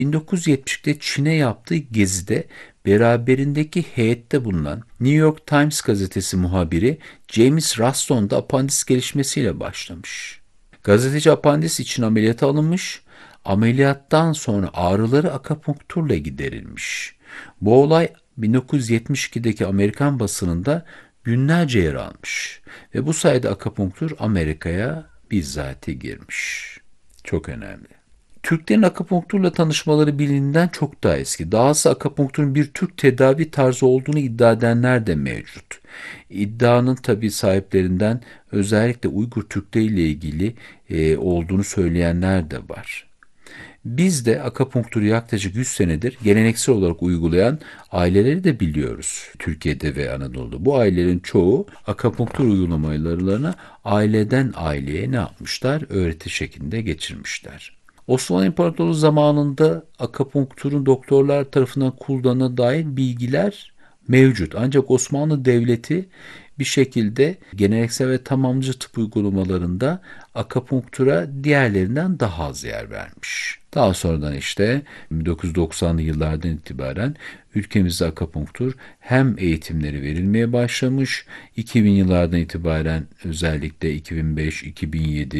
1970'de Çin'e yaptığı gezide beraberindeki heyette bulunan New York Times gazetesi muhabiri James Ruston'da apandis gelişmesiyle başlamış. Gazeteci apandis için ameliyata alınmış, ameliyattan sonra ağrıları akupunkturla giderilmiş. Bu olay 1972'deki Amerikan basınında günlerce yer almış ve bu sayede akupunktur Amerika'ya bizzati girmiş. Çok önemli. Türklerin akupunkturla tanışmaları bilindiğinden çok daha eski. Dahası akupunkturun bir Türk tedavi tarzı olduğunu iddia edenler de mevcut. İddianın tabii sahiplerinden özellikle Uygur Türkleri ile ilgili olduğunu söyleyenler de var. Biz de akupunkturu yaklaşık 100 senedir geleneksel olarak uygulayan aileleri de biliyoruz Türkiye'de ve Anadolu'da. Bu ailelerin çoğu akupunktur uygulamalarını aileden aileye ne yapmışlar? Öğreti şeklinde geçirmişler. Osmanlı İmparatorluğu zamanında akupunkturun doktorlar tarafından kullanıldığına dair bilgiler mevcut. Ancak Osmanlı Devleti bir şekilde geleneksel ve tamamcı tıp uygulamalarında akupunktura diğerlerinden daha az yer vermiş. Daha sonradan işte 1990'lı yıllardan itibaren ülkemizde akupunktur hem eğitimleri verilmeye başlamış, 2000 yıllardan itibaren özellikle 2005, 2007,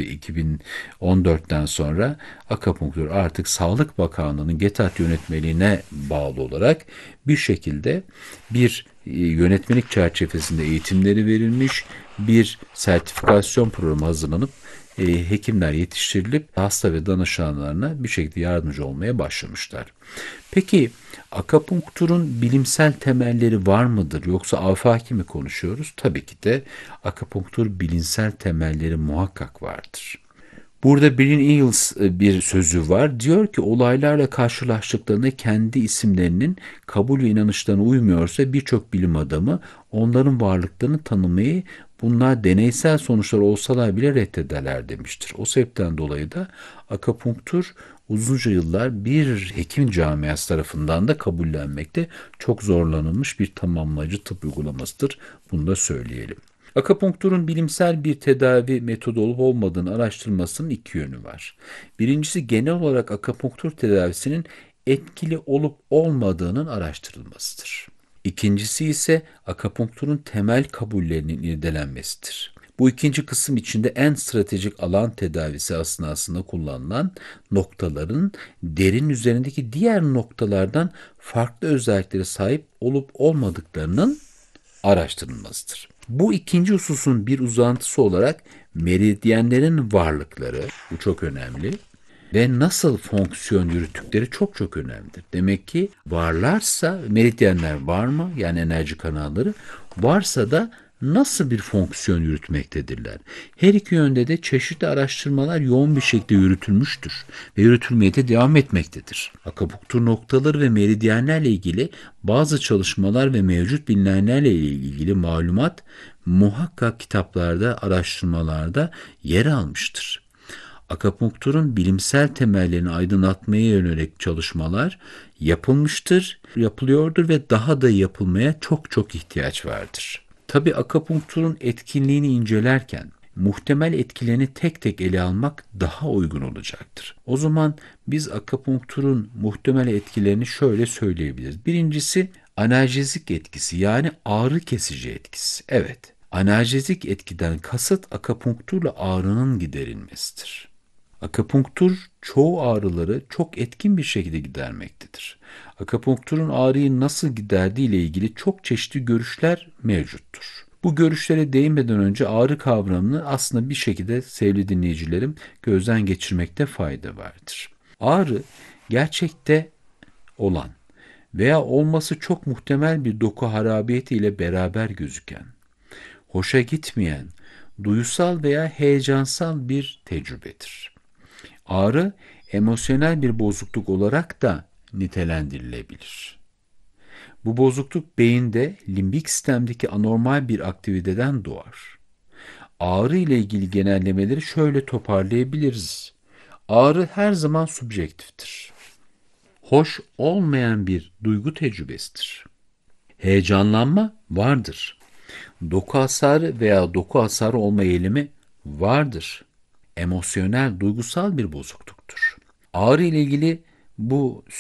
2014'ten sonra akupunktur artık Sağlık Bakanlığı'nın GETAT yönetmeliğine bağlı olarak bir şekilde bir yönetmelik çerçevesinde eğitimleri verilmiş, bir sertifikasyon programı hazırlanıp hekimler yetiştirilip hasta ve danışanlarına bir şekilde yardımcı olmaya başlamışlar. Peki akupunkturun bilimsel temelleri var mıdır yoksa afaki mi konuşuyoruz? Tabii ki de akupunktur bilimsel temelleri muhakkak vardır. Burada Bill Eagles bir sözü var. Diyor ki olaylarla karşılaştıklarında kendi isimlerinin kabul ve inanışlarına uymuyorsa birçok bilim adamı onların varlıklarını tanımayı bunlar deneysel sonuçlar olsalar bile reddederler demiştir. O sebepten dolayı da akupunktur uzunca yıllar bir hekim camiası tarafından da kabullenmekte çok zorlanılmış bir tamamlayıcı tıp uygulamasıdır. Bunu da söyleyelim. Akupunkturun bilimsel bir tedavi metodu olup olmadığını araştırmasının iki yönü var. Birincisi genel olarak akupunktur tedavisinin etkili olup olmadığının araştırılmasıdır. İkincisi ise akupunkturun temel kabullerinin irdelenmesidir. Bu ikinci kısım içinde en stratejik alan tedavisi esnasında kullanılan noktaların derin üzerindeki diğer noktalardan farklı özelliklere sahip olup olmadıklarının araştırılmasıdır. Bu ikinci hususun bir uzantısı olarak meridyenlerin varlıkları, bu çok önemli, ve nasıl fonksiyon yürüttükleri çok çok önemlidir. Demek ki varlarsa meridyenler var mı? Yani enerji kanalları varsa da nasıl bir fonksiyon yürütmektedirler? Her iki yönde de çeşitli araştırmalar yoğun bir şekilde yürütülmüştür ve yürütülmeye de devam etmektedir. Akupunktur noktaları ve meridyenlerle ilgili bazı çalışmalar ve mevcut bilinenlerle ilgili malumat muhakkak kitaplarda, araştırmalarda yer almıştır. Akupunkturun bilimsel temellerini aydınlatmaya yönelik çalışmalar yapılmıştır, yapılıyordur ve daha da yapılmaya çok çok ihtiyaç vardır. Tabi akupunkturun etkinliğini incelerken muhtemel etkilerini tek tek ele almak daha uygun olacaktır. O zaman biz akupunkturun muhtemel etkilerini şöyle söyleyebiliriz. Birincisi analjezik etkisi yani ağrı kesici etkisi. Evet, analjezik etkiden kasıt akupunkturla ağrının giderilmesidir. Akupunktur çoğu ağrıları çok etkin bir şekilde gidermektedir. Akupunkturun ağrıyı nasıl giderdiği ile ilgili çok çeşitli görüşler mevcuttur. Bu görüşlere değinmeden önce ağrı kavramını aslında bir şekilde sevgili dinleyicilerim gözden geçirmekte fayda vardır. Ağrı gerçekte olan veya olması çok muhtemel bir doku harabiyeti ile beraber gözüken, hoşa gitmeyen, duyusal veya heyecansal bir tecrübedir. Ağrı emosyonel bir bozukluk olarak da nitelendirilebilir. Bu bozukluk beyinde limbik sistemdeki anormal bir aktiviteden doğar. Ağrı ile ilgili genellemeleri şöyle toparlayabiliriz. Ağrı her zaman subjektiftir. Hoş olmayan bir duygu tecrübesidir. Heyecanlanma vardır. Doku hasarı veya doku hasarı olma eğilimi vardır. Emosyonel, duygusal bir bozukluktur. Ağrı ile ilgili Bu